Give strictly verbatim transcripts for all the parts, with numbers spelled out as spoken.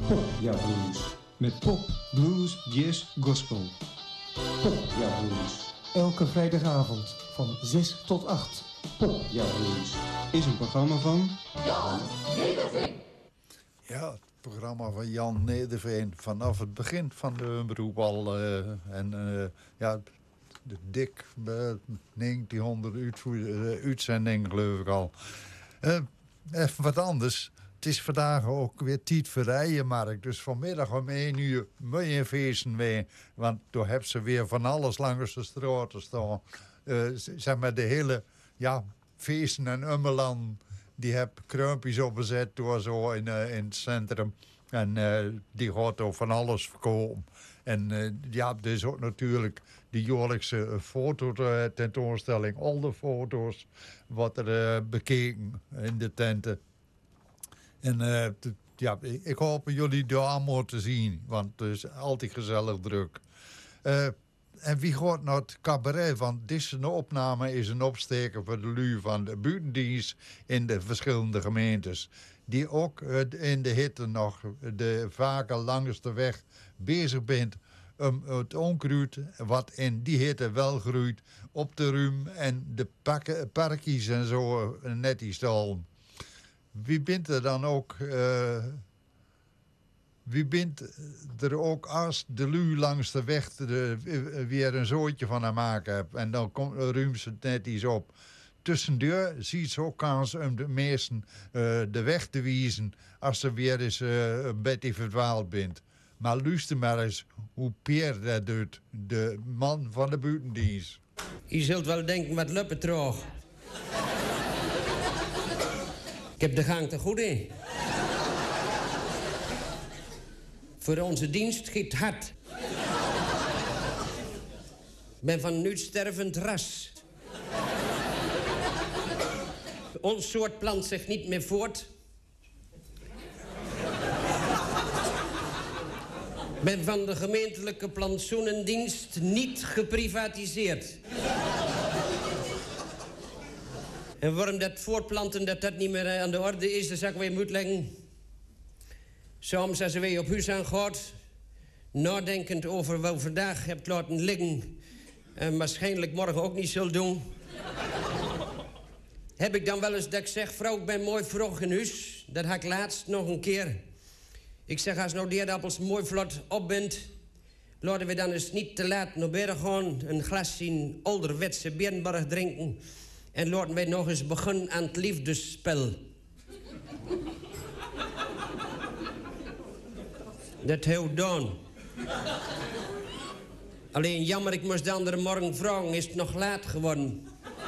Pop Ja Blues. Met pop, blues, jazz, gospel. Pop Ja Blues. Elke vrijdagavond van zes tot acht. Pop Ja Blues is een programma van Jan Nederveen. Ja, het programma van Jan Nederveen vanaf het begin van de omroep al. Uh, en uh, ja, de dik uh, negentienhonderd uh, uitzendingen geloof ik al. Uh, even wat anders. Het is vandaag ook weer tijd voor rijenmarkt. Dus vanmiddag om één uur moet je feesten weer. Want toen hebben ze weer van alles langs de straat staan. Uh, zeg maar de hele ja, feesten en ummeland. Die heb kruimpjes opgezet door zo in, uh, in het centrum. En uh, die gaat ook van alles verkopen. En uh, ja, er is ook natuurlijk de jaarlijkse fototentoonstelling. Al de foto's wat er uh, bekeken in de tenten. En uh, t- ja, ik, ik hoop jullie daar allemaal te zien. Want het is altijd gezellig druk. Uh, en wie gaat naar het cabaret? Want deze opname is een opsteker voor de lui van de buitendienst in de verschillende gemeentes. Die ook uh, in de hitte nog de vaker langs de weg bezig bent om het onkruid wat in die hitte wel groeit op te ruimen en de pakken, parkies en zo netjes te houden. Wie bent er dan ook... Uh, wie bent er ook als de lui langs de weg de, weer een zootje van aan maken hebt. En dan komt, ruimt ze het net iets op. Tussendoor ziet ze ook kans om de meesten uh, de weg te wijzen als ze weer eens uh, een beetje verdwaald bent. Maar luister maar eens hoe Peer dat doet, de man van de buitendienst. Je zult wel denken, wat luppen terug. Ik heb de gang te goed in. Voor onze dienst giet hard. Ik ben van een uitstervend ras. Ons soort plant zich niet meer voort. Ik ben van de gemeentelijke plantsoenendienst niet geprivatiseerd. En waarom dat voortplanten dat dat niet meer aan de orde is, dat zal ik weer moeten leggen. Soms als je weer op huis aangaat, nadenkend over wat je vandaag hebt laten liggen en waarschijnlijk morgen ook niet zult doen, heb ik dan wel eens dat ik zeg, vrouw, ik ben mooi vroeg in huis. Dat had ik laatst nog een keer. Ik zeg, als nou die aardappels mooi vlot op bent, laten we dan eens niet te laat naar binnen gaan, een glas in ouderwetse Berenburg drinken en laten wij nog eens beginnen aan het liefdesspel. Dat heel dan. Alleen jammer, ik moest de andere morgen vragen, is het nog laat geworden?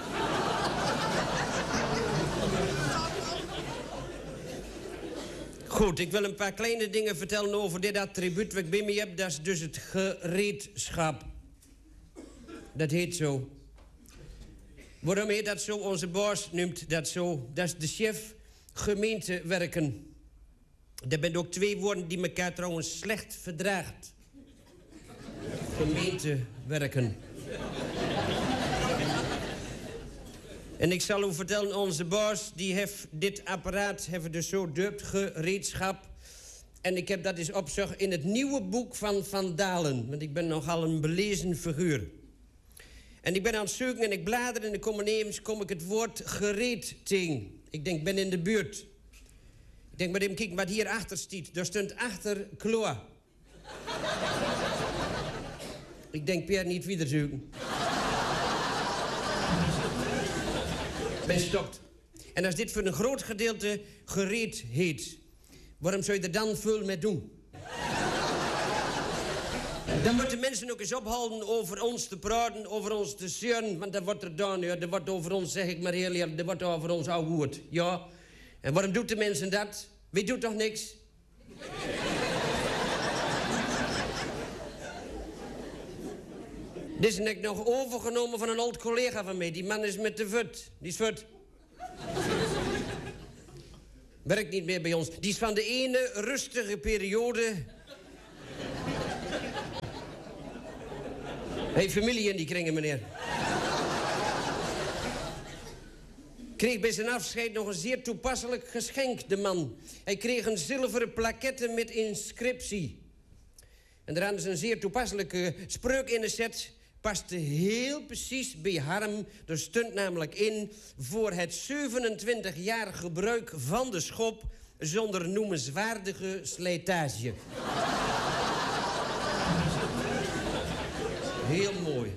Goed, ik wil een paar kleine dingen vertellen over dit attribuut wat ik bij me heb. Dat is dus het gereedschap. Dat heet zo. Waarom heet dat zo? Onze baas noemt dat zo. Dat is de chef gemeentewerken. Er zijn ook twee woorden die elkaar trouwens slecht verdraagt. Gemeentewerken. En ik zal u vertellen, onze baas die heeft dit apparaat heeft dus zo deupt gereedschap. En ik heb dat eens opgezocht in het nieuwe boek van Van Dalen. Want ik ben nogal een belezen figuur. En ik ben aan het zoeken en ik blader en ik kom ineens kom ik het woord gereed tegen. Ik denk, ik ben in de buurt. Ik denk, maar even kijken wat hier achter staat. Daar stond achter kloa. Ik denk, Pierre, niet verder zoeken. Ben stopt. En als dit voor een groot gedeelte gereed heet, waarom zou je er dan veel mee doen? Dan moeten mensen ook eens ophouden over ons te praten, over ons te zeuren. Want dat wordt er dan, ja, dat wordt over ons, zeg ik maar heel eerlijk, dat wordt over ons oude woord. Ja. En waarom doet de mensen dat? Wie doet toch niks? Dit is net nog overgenomen van een oud collega van mij. Die man is met de fut. Die is fut. Werkt niet meer bij ons. Die is van de ene rustige periode. Hij heeft familie in die kringen, meneer. Kreeg bij zijn afscheid nog een zeer toepasselijk geschenk, de man. Hij kreeg een zilveren plaquette met inscriptie. En daar hadden ze een zeer toepasselijke spreuk in de set. Paste heel precies bij Harm. Er stond namelijk in: voor het zevenentwintig jaar gebruik van de schop zonder noemenswaardige slijtage. Heel mooi.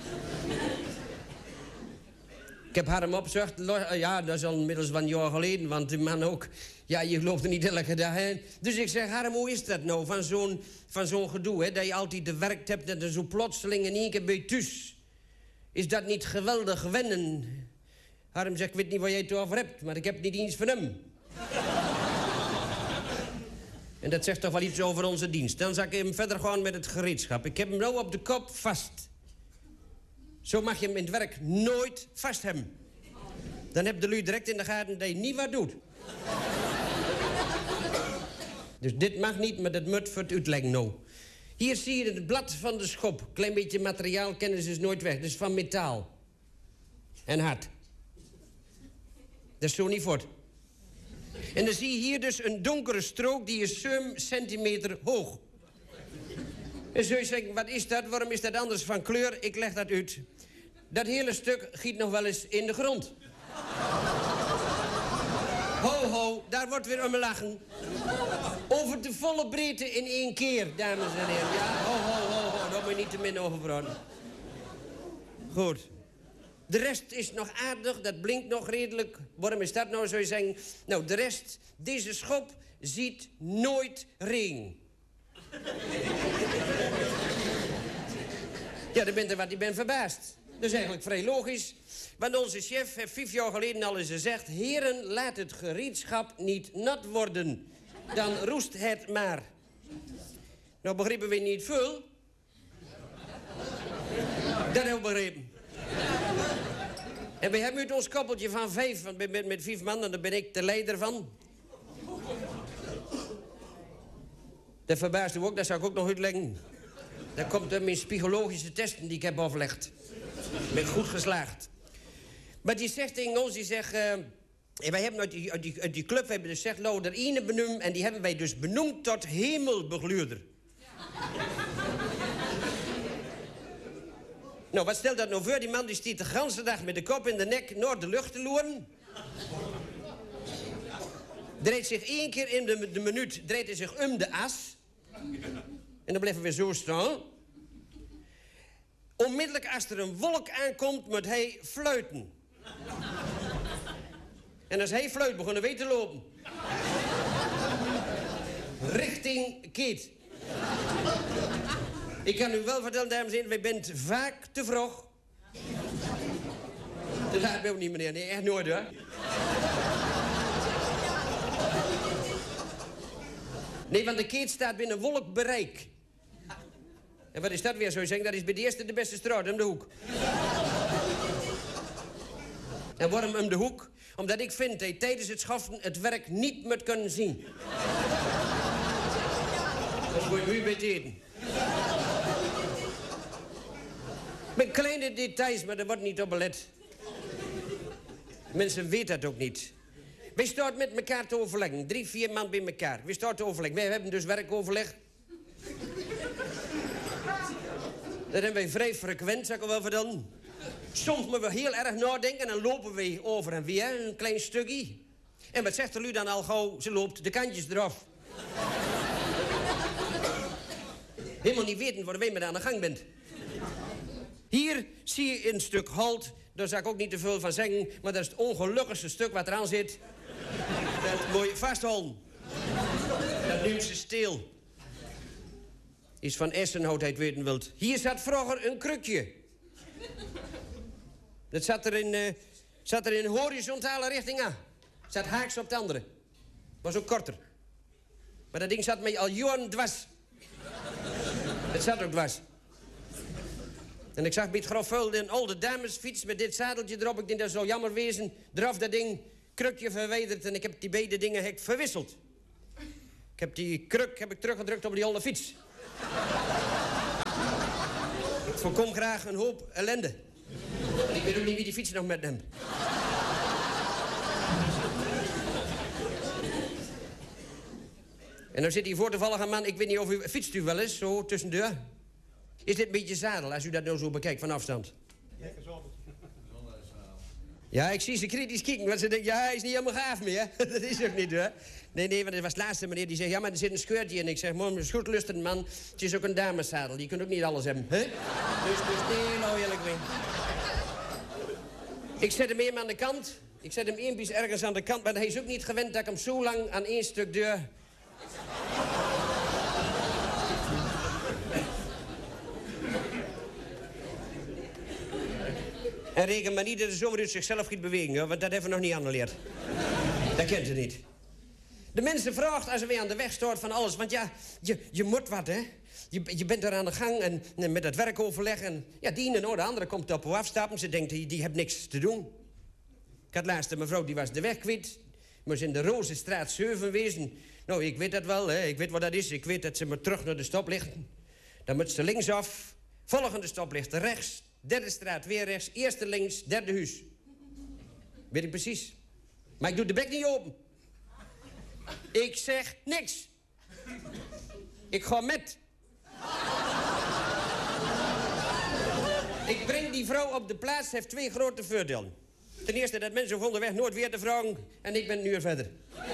Ik heb Harm opgezocht. Ja, dat is al inmiddels van een jaar geleden. Want die man ook... Ja, je gelooft er niet elke dag in. Dus ik zeg, Harm, hoe is dat nou? Van zo'n van zo'n gedoe, hè? Dat je altijd de werk hebt en dan zo plotseling in één keer bij je thuis. Is dat niet geweldig wennen? Harm zegt, ik weet niet waar jij het over hebt, maar ik heb niet eens van hem. En dat zegt toch wel iets over onze dienst. Dan zal ik hem verder gaan met het gereedschap. Ik heb hem nou op de kop vast. Zo mag je hem in het werk nooit vast hebben. Dan heb de lui direct in de gaten dat je niet wat doet. Dus dit mag niet, maar dat moet voor het uitleggen nou. Hier zie je het blad van de schop. Klein beetje materiaal kennen ze dus nooit weg. Dat is van metaal. En hard. Dat is zo niet voort. En dan zie je hier dus een donkere strook die is zeven centimeter hoog. En zul je zeggen, wat is dat? Waarom is dat anders van kleur? Ik leg dat uit. Dat hele stuk giet nog wel eens in de grond. Ho, ho, daar wordt weer om lachen. Over de volle breedte in één keer, dames en heren. Ja, ho, ho, ho, ho, daar moet je niet te min over praten. Goed. De rest is nog aardig, dat blinkt nog redelijk. Waarom is dat nou, zou je zeggen? Nou, de rest, deze schop ziet nooit regen. Ja, dan bent er wat, je bent verbaasd. Dat is eigenlijk vrij logisch. Want onze chef heeft vijf jaar geleden al eens gezegd: heren, laat het gereedschap niet nat worden. Dan roest het maar. Nou begrepen we niet veel. Dat hebben we begrepen. En we hebben uit ons koppeltje van vijf, want met, met, met vijf man, en daar ben ik de leider van. Dat verbaast u ook, dat zou ik ook nog uitleggen. Dat komt uit mijn psychologische testen die ik heb afgelegd. Ik ben goed geslaagd. Maar die zegt tegen ons, die zegt... Uh, en wij hebben uit die, uit die, uit die club, we hebben dus zegt, nou, er ene benoemd, en die hebben wij dus benoemd tot hemelbegluurder. Nou, wat stelt dat nou voor? Die man die stiet de ganse dag met de kop in de nek naar de lucht te loeren. Draait zich één keer in de, de minuut, draait hij zich om de as. En dan blijven we zo staan. Onmiddellijk als er een wolk aankomt, moet hij fluiten. En als hij fluit, begonnen wij te lopen. Richting Keet. Ik kan u wel vertellen, dames en heren, wij bent vaak te vroeg. Dat laat mij ook niet, meneer. Nee, echt nooit, hoor. Nee, want de Keet staat binnen wolkbereik. En wat is dat weer, zou je zeggen? Dat is bij de eerste de beste straat, om de hoek. En waarom om de hoek? Omdat ik vind dat je tijdens het schaffen het werk niet moet kunnen zien. Dat moet je nu bij eten. Met kleine details, maar dat wordt niet op belet. Mensen weten dat ook niet. Wij staan met elkaar te overleggen. Drie, vier man bij elkaar. We staan te overleggen. Wij hebben dus werkoverleg. Dat hebben wij vrij frequent, zou ik wel vertellen. Soms moeten we heel erg nadenken en dan lopen wij over en weer een klein stukje. En wat zegt er nu dan al gauw? Ze loopt de kantjes eraf. Helemaal niet weten waar wij met aan de gang bent. Hier zie je een stuk hout. Daar zou ik ook niet te veel van zeggen. Maar dat is het ongelukkigste stuk wat eraan zit. Dat moet je vasthouden. Dat neemt ze stil. Is van essenhout, hij het weten wilt. Hier zat vroeger een krukje. Dat zat er in, uh, zat er in horizontale richting aan. Zat haaks op het andere. Was ook korter. Maar dat ding zat mij al jaren dwars. Het zat ook dwars. En ik zag bij het grof vuil een oude damesfiets met dit zadeltje erop. Ik denk dat zou jammer wezen. Eraf dat ding, krukje verwijderd en ik heb die beide dingen heb verwisseld. Ik heb die kruk heb ik teruggedrukt op die oude fiets. Ik voorkom graag een hoop ellende. En ik weet ook niet wie die fiets nog met hem. En dan zit hier voor toevallig een man, ik weet niet of u... Fietst u wel eens, zo tussendoor? Is dit een beetje zadel, als u dat nou zo bekijkt van afstand? Ja, ik zie ze kritisch kijken, want ze denken, ja, hij is niet helemaal gaaf meer. Dat is ook niet, hoor. Nee, nee, want het was de laatste meneer die zegt, ja, maar er zit een scheurtje in. Ik zeg, man, een goed lustend man, het is ook een dameszadel. Je kunt ook niet alles hebben, hè? Dus, dus nee, nou eerlijk mee. Ik zet hem even aan de kant. Ik zet hem eenbies ergens aan de kant, maar hij is ook niet gewend dat ik hem zo lang aan één stuk deur... En reken maar niet dat de zomerhut zichzelf gaat bewegen, hoor, want dat hebben we nog niet aangeleerd. Dat kent u niet. De mensen vragen als ze weer aan de weg staat van alles. Want ja, je, je moet wat, hè. Je, je bent er aan de gang en, en met dat werkoverleg. En ja, die ene nou, de andere komt op of afstappen. Ze denkt, die, die heeft niks te doen. Ik had laatst een mevrouw, die was de weg kwijt. Moest in de Rozenstraat zeven wezen. Nou, ik weet dat wel, hè. Ik weet wat dat is. Ik weet dat ze me terug naar de stoplicht. Dan moet ze linksaf. Volgende stoplicht rechts. Derde straat weer rechts. Eerste links, derde huis. Weet ik precies. Maar ik doe de bek niet open. Ik zeg niks. Ik ga met. Ik breng die vrouw op de plaats, heeft twee grote voordelen. Ten eerste dat mensen vonden weg nooit weer te vragen en ik ben een uur verder.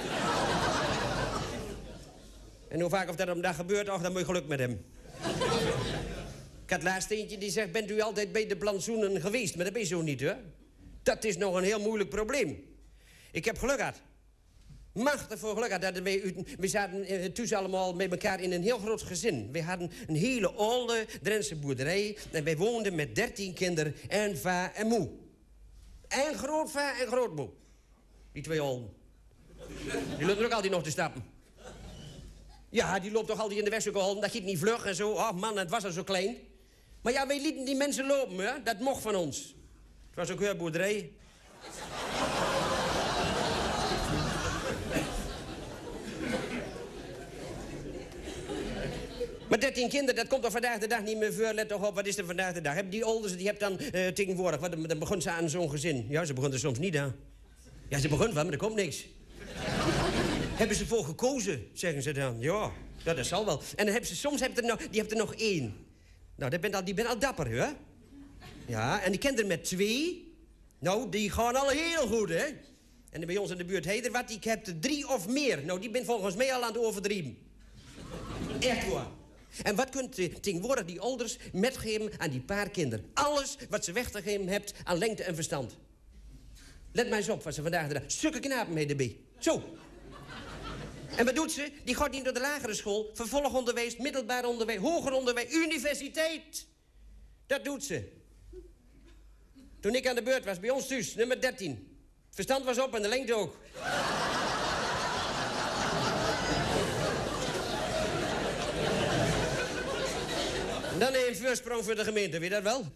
En hoe vaak of dat op een dag gebeurt, och, dan moet je geluk met hem. Ik had laatst eentje die zegt, bent u altijd bij de plantsoenen geweest? Maar dat ben je zo niet, hoor. Dat is nog een heel moeilijk probleem. Ik heb geluk gehad. Machtig voor geluk gehad. Dat wij, we zaten uh, thuis allemaal met elkaar in een heel groot gezin. We hadden een hele oude Drentse boerderij. En wij woonden met dertien kinderen en va en moe. En grootva en grootmoe. Die twee olden. Die lopen ook altijd nog te stappen. Ja, die loopt toch altijd in de weg zo geholpen. Dat gaat niet vlug en zo. Oh man, het was al zo klein. Maar ja, wij lieten die mensen lopen, hè. Dat mocht van ons. Het was ook heel boerderij. Maar dertien kinderen, dat komt toch vandaag de dag niet meer voor. Let toch op, wat is er vandaag de dag? Die ouders, die hebben dan uh, tegenwoordig... Wat, dan begon ze aan zo'n gezin. Ja, ze begon er soms niet aan. Ja, ze begon van, maar er komt niks. Hebben ze voor gekozen, zeggen ze dan. Ja, ja, dat zal wel. En dan hebben ze, soms hebben er nog, die hebben er nog één. Nou, die bent al, die bent al dapper, hè? Ja, en die kinderen met twee... Nou, die gaan al heel goed, hè? En bij ons in de buurt heet er wat, ik heb er drie of meer. Nou, die ben volgens mij al aan het overdrijven. Echt waar. En wat kunt uh, tegenwoordig die ouders metgeven aan die paar kinderen? Alles wat ze weg te geven hebt aan lengte en verstand. Let maar eens op wat ze vandaag de dag... Stukken knapen mee erbij. Zo. En wat doet ze? Die gaat niet naar de lagere school, vervolgonderwijs, middelbaar onderwijs, hoger onderwijs, universiteit. Dat doet ze. Toen ik aan de beurt was, bij ons thuis, nummer dertien. Het verstand was op en de lengte ook. En dan een voorsprong voor de gemeente, weet je dat wel?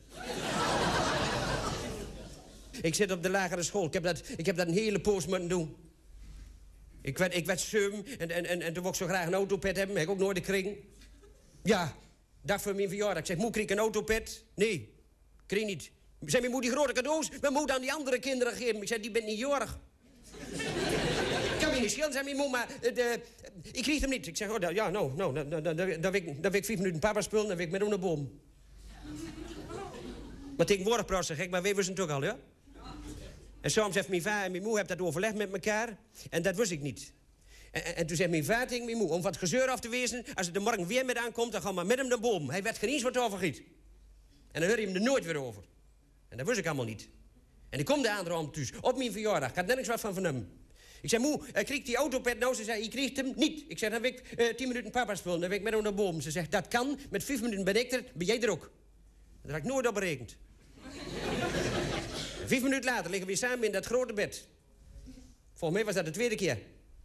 Ik zit op de lagere school, ik heb dat, ik heb dat een hele poos moeten doen. Ik werd, ik werd zeum en, en, en, en toen wou ik zo graag een autopet hebben. Heb ik ook nooit gekregen. Ja, dag voor mijn verjaardag. Ik zeg, moe, kreeg ik een autopet? Nee, kreeg niet. Ik zeg, moe, die grote cadeaus, maar moet aan die andere kinderen geven. Ik zeg, die bent niet jarig. Ik kan me niet schelen, zei mijn moe, maar uh, de, uh, ik kreeg hem niet. Ik zeg, oh, ja, nou, nou, dan, dan, dan, dan, dan wil ik, dan wil ik vijf minuten papa spullen, dan wil ik met onder boom. Maar tegenwoordig praat ze gek, maar wij wisten het ook al, ja? En soms heeft mijn vader en mijn moe dat overlegd met elkaar. En dat wist ik niet. En, en, en toen zei mijn vader tegen mijn moe, om wat gezeur af te wezen... als het er morgen weer met aankomt, dan gaan we met hem naar boom. Hij werd geen eens wat over giet. En dan hoor je hem er nooit weer over. En dat wist ik allemaal niet. En ik kom de andere om thuis, op mijn verjaardag. Ik had nergens wat van van hem. Ik zei, moe, uh, kreeg die autopet nou? Ze zei, je kreeg hem niet. Ik zei, dan wil ik uh, tien minuten papa spullen. Dan wil ik met hem naar boom. Ze zegt, dat kan. Met vijf minuten ben ik er, ben jij er ook. Daar had ik nooit op berekend. Vijf minuten later liggen we weer samen in dat grote bed. Volgens mij was dat de tweede keer.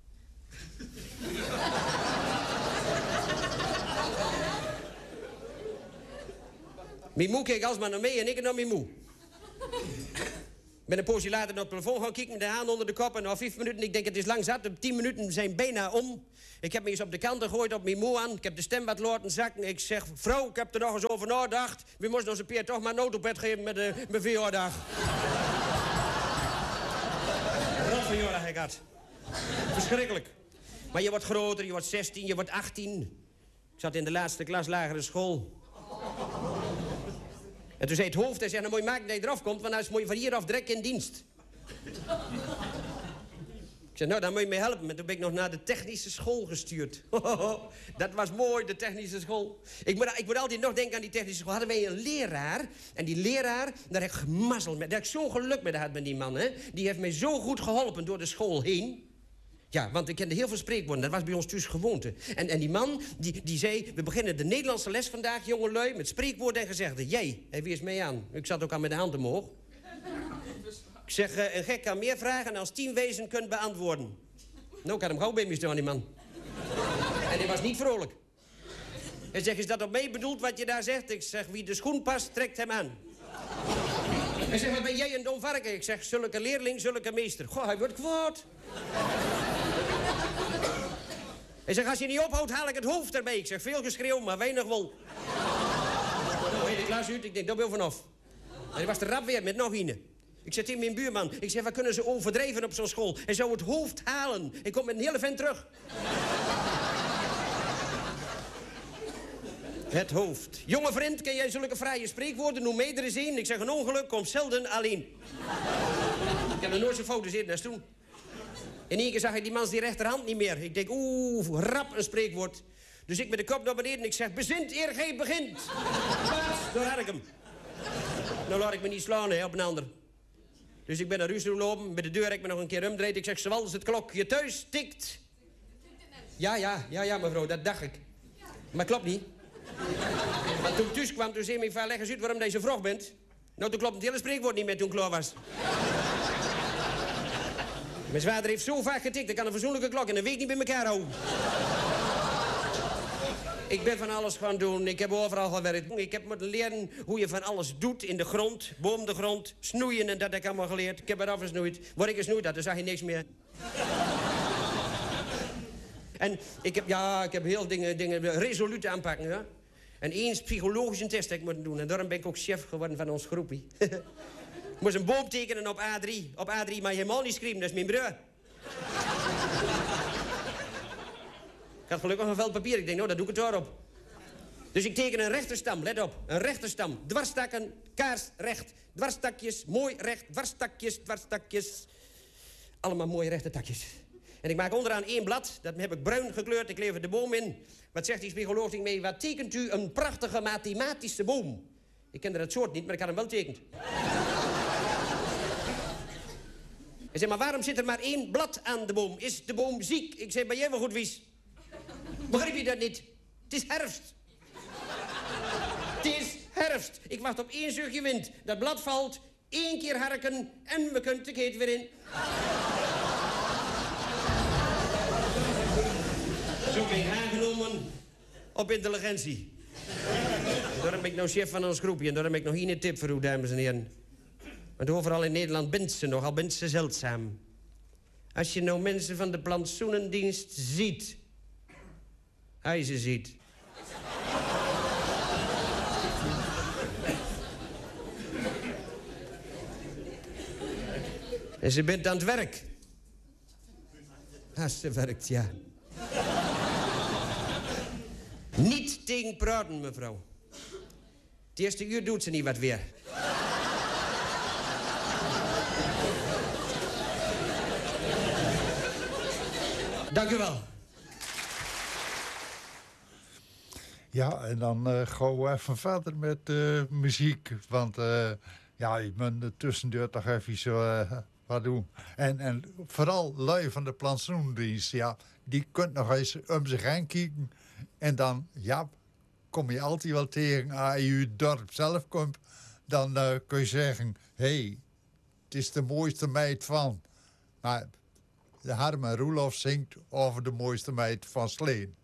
Mijn moe keek alsmaar naar mij en ik naar mijn moe. Ik ben een poosje later naar het plafond gaan kijken met de haan onder de kop. En na vijf minuten, ik denk het is lang zat, de tien minuten zijn bijna om. Ik heb me eens op de kant gegooid op mijn moe aan. Ik heb de stem wat laten zakken. Ik zeg, vrouw, ik heb er nog eens over nagedacht. We moesten ons een keer toch maar een autopet geven met de, mijn verjaardag. Rot verjaardag ik had. Verschrikkelijk. Maar je wordt groter, je wordt zestien, je wordt achttien. Ik zat in de laatste klas lagere school. En toen zei het hoofd, hij zei, nou moet je maken dat je eraf komt, want dan moet je van hier af direct in dienst. Ik zei, nou, daar moet je mee helpen. En toen ben ik nog naar de technische school gestuurd. Dat was mooi, de technische school. Ik moet, ik moet altijd nog denken aan die technische school. Hadden wij een leraar. En die leraar, daar heb ik gemazzeld met. Daar heb ik zo geluk mee gehad met die man, hè. Die heeft mij zo goed geholpen door de school heen. Ja, want ik kende heel veel spreekwoorden. Dat was bij ons thuis gewoonte. En, en die man, die, die zei... We beginnen de Nederlandse les vandaag, jongelui... met spreekwoorden en gezegden. Jij, hij wees mee aan. Ik zat ook al met de hand omhoog. Ik zeg, uh, een gek kan meer vragen... als tien wezen kunt beantwoorden. Nou, ik had hem gauw bij me staan, die man. En hij was niet vrolijk. Hij zegt, is dat op mij bedoeld wat je daar zegt? Ik zeg, wie de schoen past, trekt hem aan. Hij zegt, wat ben jij een dom varken? Ik zeg, zulke leerling, zulke meester. Goh, hij wordt kwaad. Hij zegt, als je niet ophoudt, haal ik het hoofd erbij. Ik zeg, veel geschreeuw, maar weinig wol. Nou, ik las uit, ik denk, daar wil vanaf. En hij was er rap weer met nog een. Ik zeg tegen mijn buurman, ik zeg, wat kunnen ze overdrijven op zo'n school? Hij zou het hoofd halen. Ik kom met een hele vent terug. Het hoofd. Jonge vriend, ken jij zulke fraaie spreekwoorden? Noem mij er eens een. Ik zeg, een ongeluk komt zelden alleen. Ik heb er nooit zo'n foto zitten als toen. In één keer zag ik die mans die rechterhand niet meer. Ik denk, oeh, rap een spreekwoord. Dus ik met de kop naar beneden en ik zeg, bezint eer gij begint. Daar had ik hem. Nou laat ik me niet slaan, hè, op een ander. Dus ik ben naar huis toe lopen. Bij de deur heb ik me nog een keer omdraaid. Ik zeg, zoals het klokje thuis tikt. Ja, ja, ja, ja, mevrouw, dat dacht ik. Maar klopt niet. Want toen ik thuis kwam, toen zei mijn vader, leg eens uit waarom je zo vroeg bent. Nou, toen klopt het hele spreekwoord niet meer toen ik klaar was. Mijn vader heeft zo vaak getikt, ik kan een fatsoenlijke klok in een week niet bij elkaar houden. Ik ben van alles gaan doen, ik heb overal gewerkt. Ik heb moeten leren hoe je van alles doet in de grond, boom de grond, snoeien en dat heb ik allemaal geleerd. Ik heb het afgesnoeid. Word ik gesnoeid had, dan zag je niks meer. En ik heb, ja, ik heb heel dingen, dingen resoluut aanpakken, ja. En eens psychologische test heb ik moeten doen. En daarom ben ik ook chef geworden van ons groepie. Ik moest een boom tekenen op A drie. Op A drie mag je helemaal niet schrijven, dat is mijn broer. Ik had gelukkig een vel papier. Ik denk, nou, dat doe ik het daarop. Dus ik teken een rechterstam, let op. Een rechterstam. Dwarstakken, kaarsrecht. Dwarstakjes, mooi recht. Dwarstakjes, dwarstakjes. Allemaal mooie rechte takjes. En ik maak onderaan één blad. Dat heb ik bruin gekleurd. Ik lever de boom in. Wat zegt die psycholoog tegen mij? Wat tekent u een prachtige mathematische boom? Ik kende dat soort niet, maar ik had hem wel tekend. Hij zei, maar waarom zit er maar één blad aan de boom? Is de boom ziek? Ik zei, ben jij wel goed wies? Begrijp je dat niet? Het is herfst. Het is herfst. Ik wacht op één zuchtje wind. Dat blad valt, één keer harken en we kunnen de keet weer in. Zo ben ik aangenomen op intelligentie. Daarom ben ik nou chef van ons groepje. En daarom heb ik nog één tip voor u, dames en heren. Want overal in Nederland bent ze nogal, bent ze zeldzaam. Als je nou mensen van de plantsoenendienst ziet. Hij ze ziet. En ze bent aan het werk. Als ze werkt, ja. Niet tegen praten, mevrouw. Het eerste uur doet ze niet wat weer. Dank u wel. Ja, en dan uh, gaan we even verder met uh, muziek. Want uh, ja, je moet er tussendoor toch even zo uh, wat doen. En, en vooral lui van de plantsoendienst, ja, die kunt nog eens om zich heen kijken. En dan, ja, kom je altijd wel tegen. Als je het dorp zelf komt, dan uh, kun je zeggen, hé, hey, het is de mooiste meid van. Maar de Harmen Roelof zingt over de mooiste meid van Sleen.